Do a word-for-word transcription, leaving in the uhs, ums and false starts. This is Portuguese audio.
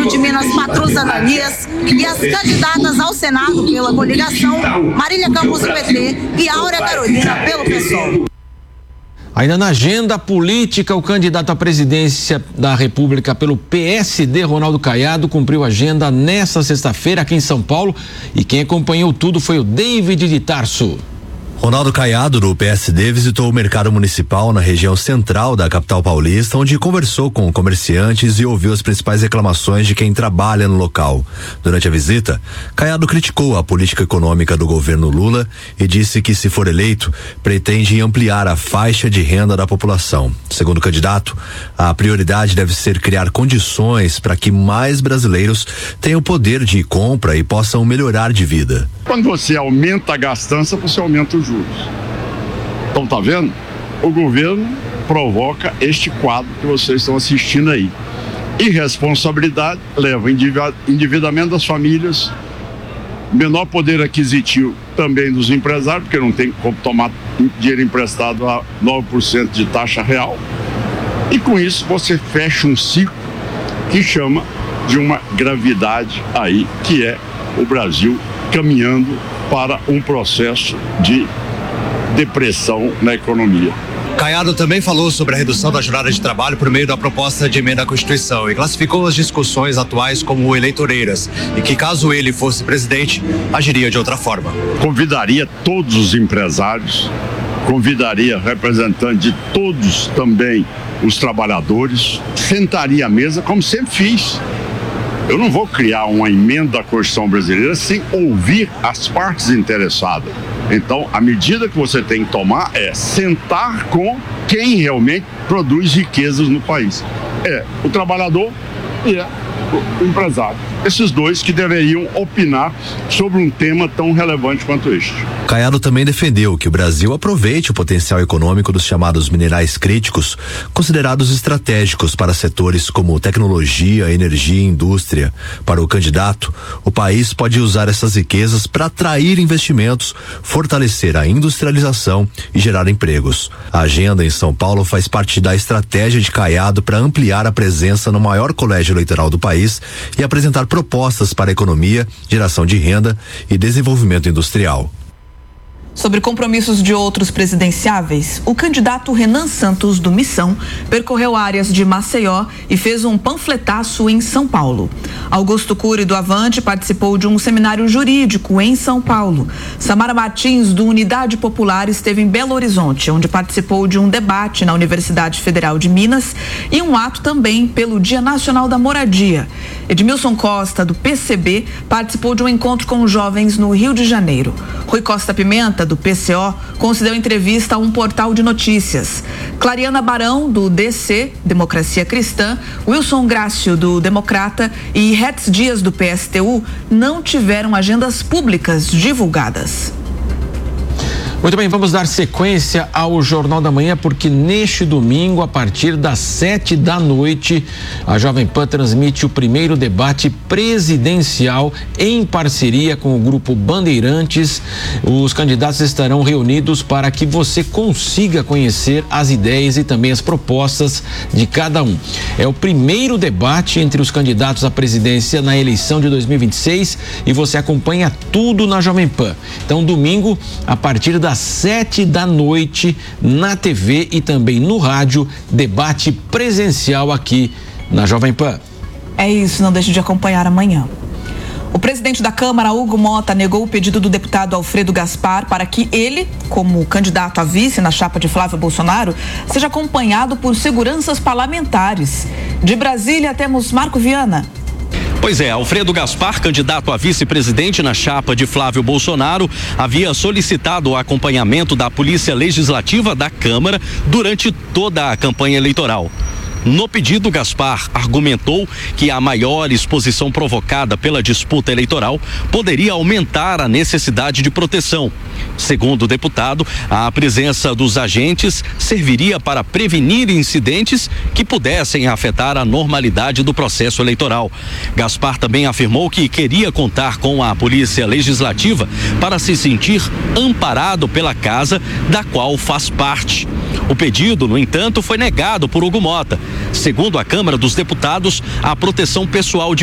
Estado de Minas, Patrus Ananias, e as candidatas ao Senado pela coligação, Marília Campos do P T e Áurea Carolina pelo PSOL. Ainda na agenda política, o candidato à presidência da República pelo P S D, Ronaldo Caiado, cumpriu a agenda nesta sexta-feira aqui em São Paulo, e quem acompanhou tudo foi o David de Tarso. Ronaldo Caiado, do P S D, visitou o mercado municipal na região central da capital paulista, onde conversou com comerciantes e ouviu as principais reclamações de quem trabalha no local. Durante a visita, Caiado criticou a política econômica do governo Lula e disse que, se for eleito, pretende ampliar a faixa de renda da população. Segundo o candidato, a prioridade deve ser criar condições para que mais brasileiros tenham poder de compra e possam melhorar de vida. Quando você aumenta a gastança, você aumenta os juros. Então, tá vendo? O governo provoca este quadro que vocês estão assistindo aí. Irresponsabilidade leva ao endividamento das famílias, menor poder aquisitivo também dos empresários, porque não tem como tomar dinheiro emprestado a nove por cento de taxa real. E com isso você fecha um ciclo que chama de uma gravidade aí, que é o Brasil caminhando para um processo de depressão na economia. Caiado também falou sobre a redução da jornada de trabalho por meio da proposta de emenda à Constituição e classificou as discussões atuais como eleitoreiras e que, caso ele fosse presidente, agiria de outra forma. Convidaria todos os empresários, convidaria representantes de todos também os trabalhadores, sentaria à mesa como sempre fiz. Eu não vou criar uma emenda à Constituição brasileira sem ouvir as partes interessadas. Então, a medida que você tem que tomar é sentar com quem realmente produz riquezas no país. É o trabalhador e é o empresário. Esses dois que deveriam opinar sobre um tema tão relevante quanto este. Caiado também defendeu que o Brasil aproveite o potencial econômico dos chamados minerais críticos, considerados estratégicos para setores como tecnologia, energia e indústria. Para o candidato, o país pode usar essas riquezas para atrair investimentos, fortalecer a industrialização e gerar empregos. A agenda em São Paulo faz parte da estratégia de Caiado para ampliar a presença no maior colégio eleitoral do país e apresentar propostas para a economia, geração de renda e desenvolvimento industrial. Sobre compromissos de outros presidenciáveis, o candidato Renan Santos, do Missão, percorreu áreas de Maceió e fez um panfletaço em São Paulo. Augusto Cury, do Avante, participou de um seminário jurídico em São Paulo. Samara Martins, do Unidade Popular, esteve em Belo Horizonte, onde participou de um debate na Universidade Federal de Minas e um ato também pelo Dia Nacional da Moradia. Edmilson Costa, do P C B, participou de um encontro com jovens no Rio de Janeiro. Rui Costa Pimenta, do P C O, concedeu entrevista a um portal de notícias. Clariana Barão, do D C, Democracia Cristã, Wilson Grácio, do Democrata, e Hetz Dias, do P S T U, não tiveram agendas públicas divulgadas. Muito bem, vamos dar sequência ao Jornal da Manhã, porque neste domingo, a partir das sete da noite, a Jovem Pan transmite o primeiro debate presidencial em parceria com o Grupo Bandeirantes. Os candidatos estarão reunidos para que você consiga conhecer as ideias e também as propostas de cada um. É o primeiro debate entre os candidatos à presidência na eleição de dois mil e vinte e seis e você acompanha tudo na Jovem Pan. Então, domingo, a partir das sete da noite, na T V e também no rádio, debate presencial aqui na Jovem Pan. É isso, não deixe de acompanhar amanhã. O presidente da Câmara, Hugo Mota, negou o pedido do deputado Alfredo Gaspar para que ele, como candidato a vice na chapa de Flávio Bolsonaro, seja acompanhado por seguranças parlamentares. De Brasília, temos Marco Viana. Pois é, Alfredo Gaspar, candidato a vice-presidente na chapa de Flávio Bolsonaro, havia solicitado o acompanhamento da Polícia Legislativa da Câmara durante toda a campanha eleitoral. No pedido, Gaspar argumentou que a maior exposição provocada pela disputa eleitoral poderia aumentar a necessidade de proteção. Segundo o deputado, a presença dos agentes serviria para prevenir incidentes que pudessem afetar a normalidade do processo eleitoral. Gaspar também afirmou que queria contar com a Polícia Legislativa para se sentir amparado pela casa da qual faz parte. O pedido, no entanto, foi negado por Hugo Mota. Segundo a Câmara dos Deputados, a proteção pessoal de